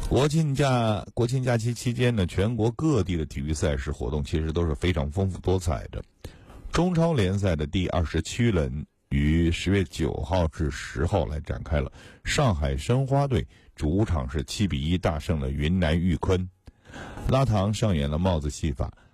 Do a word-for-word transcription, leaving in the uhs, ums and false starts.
国庆假国庆假期期间呢，全国各地的体育赛事活动其实都是非常丰富多彩的。中超联赛的第二十七轮于十月九号至十号来展开了，上海申花队主场是七比一大胜了云南玉坤。拉唐上演了帽子戏法，